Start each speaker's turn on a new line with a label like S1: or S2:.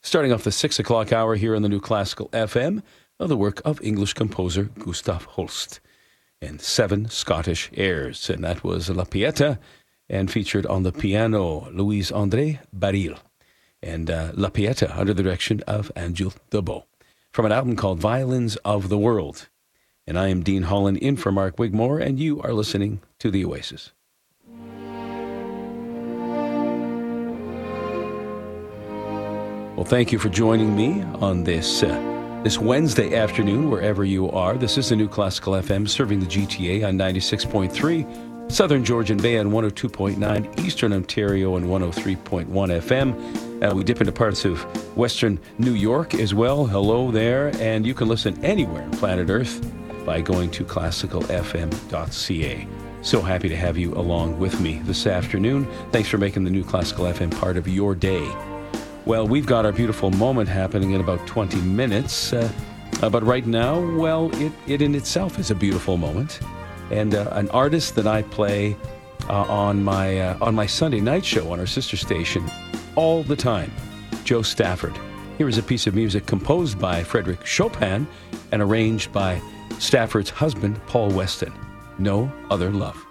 S1: Starting off the 6 o'clock hour here on the New Classical FM, the work of English composer Gustav Holst, and 7 Scottish airs. And that was La Pieta, and featured on the piano, Louise-André Baril, and La Pieta under the direction of Angel Debo, from an album called Violins of the World. And I am Dean Holland, in for Mark Wigmore, and you are listening to The Oasis. Well, thank you for joining me on this Wednesday afternoon, wherever you are. This is the New Classical FM, serving the GTA on 96.3, Southern Georgian Bay on 102.9, Eastern Ontario on 103.1 FM. We dip into parts of Western New York as well. Hello there. And you can listen anywhere on planet Earth by going to classicalfm.ca. So happy to have you along with me this afternoon. Thanks for making the New Classical FM part of your day. Well, we've got our beautiful moment happening in about 20 minutes. But right now, well, it in itself is a beautiful moment. And an artist that I play on my Sunday night show on our sister station all the time, Joe Stafford. Here is a piece of music composed by Frédéric Chopin and arranged by Stafford's husband, Paul Weston. No Other Love.